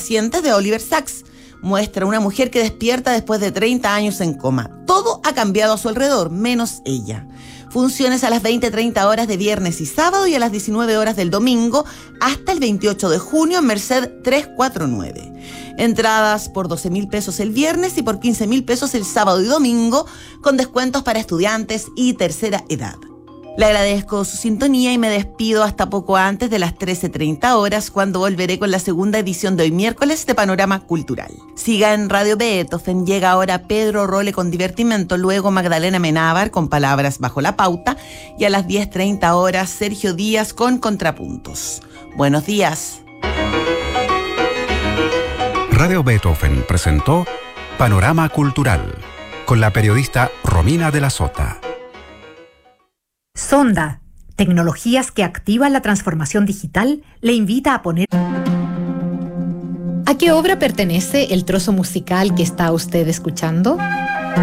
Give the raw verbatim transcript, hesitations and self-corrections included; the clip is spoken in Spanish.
pacientes de Oliver Sacks. Muestra una mujer que despierta después de treinta años en coma. Todo ha cambiado a su alrededor, menos ella. Funciones a las veinte treinta horas de viernes y sábado y a las diecinueve horas del domingo hasta el veintiocho de junio en Merced trescientos cuarenta y nueve. Entradas por doce mil pesos el viernes y por quince mil pesos el sábado y domingo, con descuentos para estudiantes y tercera edad. Le agradezco su sintonía y me despido hasta poco antes de las trece treinta horas, cuando volveré con la segunda edición de hoy miércoles de Panorama Cultural. Siga en Radio Beethoven. Llega ahora Pedro Role con Divertimento, luego Magdalena Menábar con Palabras bajo la pauta y a las diez treinta horas Sergio Díaz con Contrapuntos. Buenos días. Radio Beethoven presentó Panorama Cultural con la periodista Romina de la Sota. Sonda, tecnologías que activan la transformación digital, le invita a poner... ¿A qué obra pertenece el trozo musical que está usted escuchando?